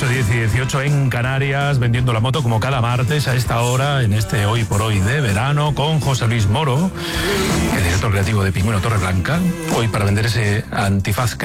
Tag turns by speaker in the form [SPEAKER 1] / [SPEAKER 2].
[SPEAKER 1] 8:10 y 18 en Canarias, vendiendo la moto como cada martes a esta hora, en este Hoy por Hoy de verano, con José Luis Moro, el director creativo de Pingüino Torreblanca, hoy para vender ese antifaz